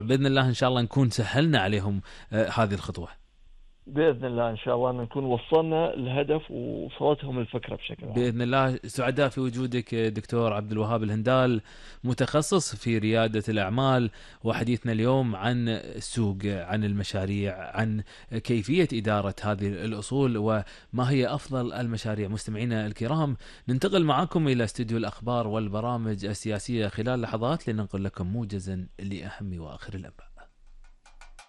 باذن الله ان شاء الله نكون سهلنا عليهم هذه الخطوه. باذن الله ان شاء الله ان نكون وصلنا الهدف وصلتهم الفكره بشكل عام. باذن الله. سعداء في وجودك دكتور عبد الوهاب الهندال، متخصص في رياده الاعمال، وحديثنا اليوم عن السوق، عن المشاريع، عن كيفيه اداره هذه الاصول وما هي افضل المشاريع. مستمعينا الكرام، ننتقل معكم الى استديو الاخبار والبرامج السياسيه خلال لحظات لننقل لكم موجزا لاهم واخر الانباء.